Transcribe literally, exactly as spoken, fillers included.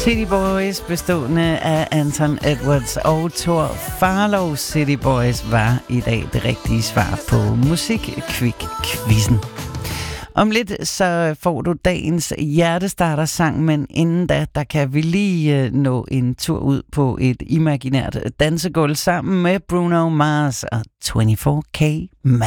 City Boys, bestående af Anton Edwards og Thor Farlow. City Boys var i dag det rigtige svar på Musik-Kvik-quizzen. Om lidt så får du dagens hjertestarter-sang, men inden da, der kan vi lige nå en tur ud på et imaginært dansegulv sammen med Bruno Mars og fireogtyve K Magic.